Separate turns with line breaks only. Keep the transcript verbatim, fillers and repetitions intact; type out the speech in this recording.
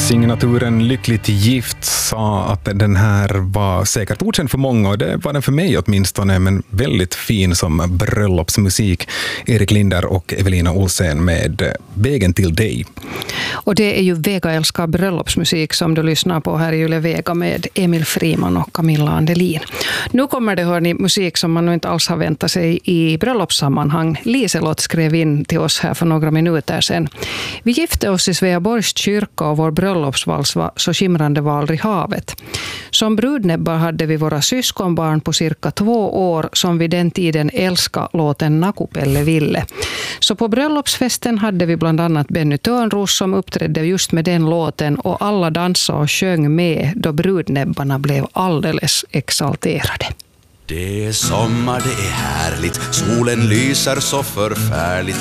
Signaturen Lyckligt gift sa att den här var säkert okänd för många, och det var den för mig åtminstone, men väldigt fin som bröllopsmusik. Erik Linder och Evelina Olsen med Vägen till dig.
Och det är ju Vega älskar bröllopsmusik som du lyssnar på här i Yle Vega med Emil Friman och Camilla Andelin. Nu kommer det, hörni, musik som man nu inte alls har väntat sig i bröllopssammanhang. Liselott skrev in till oss här för några minuter sedan. Vi gifte oss i Sveaborgs kyrka och vår bröllopsvals var Så skimrande var aldrig havet. Som brudnäbbar hade vi våra syskonbarn på cirka två år som vid den tiden älskade låten Nakupelle Ville. Så på bröllopsfesten hade vi bland annat Benny Törnros som uppträdde just med den låten, och alla dansade och sjöng med då brudnäbbarna blev alldeles exalterade.
Det är sommar, det är härligt, solen lyser så förfärligt.